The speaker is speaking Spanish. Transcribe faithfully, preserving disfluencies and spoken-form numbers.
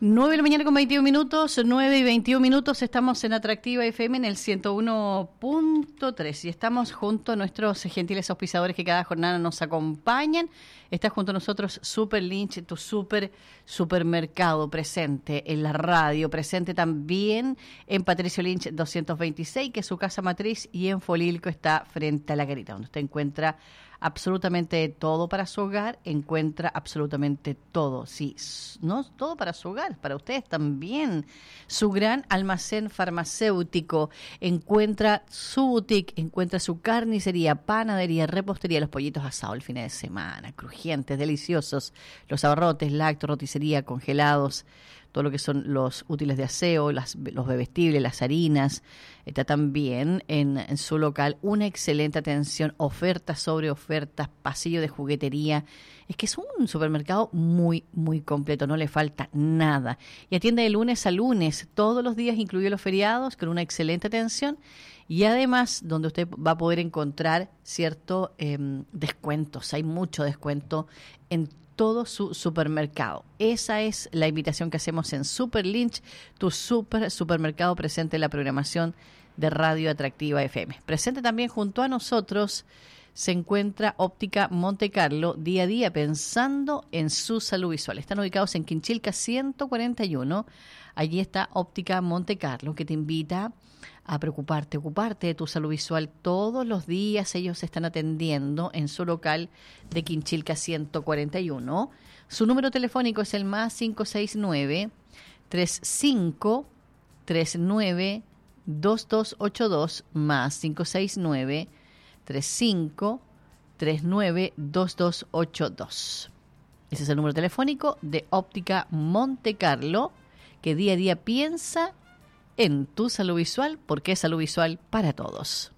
nueve de la mañana con veintiún minutos, nueve y veintiún minutos, estamos en Atractiva F M en el ciento uno punto tres y estamos junto a nuestros gentiles auspiciadores que cada jornada nos acompañan. Está junto a nosotros Super Lynch, tu super supermercado, presente en la radio, presente también en Patricio Lynch doscientos veintiséis, que es su casa matriz, y en Folilco está frente a la Garita, donde usted encuentra absolutamente todo para su hogar, encuentra absolutamente todo, sí, no todo para su hogar, para ustedes también. Su gran almacén farmacéutico, encuentra su boutique, encuentra su carnicería, panadería, repostería, los pollitos asados el fin de semana, crujientes, deliciosos, los abarrotes, lácteos, roticería, congelados, todo lo que son los útiles de aseo, las, los bebestibles, las harinas. Está también en, en su local una excelente atención, ofertas sobre ofertas, pasillo de juguetería. Es que es un supermercado muy, muy completo, no le falta nada. Y atiende de lunes a lunes, todos los días, incluidos los feriados, con una excelente atención. Y además, donde usted va a poder encontrar ciertos eh, descuentos. Hay mucho descuento en todo su supermercado. Esa es la invitación que hacemos en Super Lynch, tu super supermercado presente en la programación de Radio Atractiva F M. Presente también junto a nosotros se encuentra Óptica Monte Carlo, día a día pensando en su salud visual. Están ubicados en Quinchilca ciento cuarenta y uno. Allí está Óptica Monte Carlo, que te invita a preocuparte, ocuparte de tu salud visual todos los días. Ellos se están atendiendo en su local de Quinchilca ciento cuarenta y uno. Su número telefónico es el más cinco seis nueve, tres cinco tres nueve, dos dos ocho dos, más cinco seis nueve, tres cinco tres nueve, dos dos ocho dos. Ese es el número telefónico de Óptica Monte Carlo, que día a día piensa en tu salud visual, porque es salud visual para todos.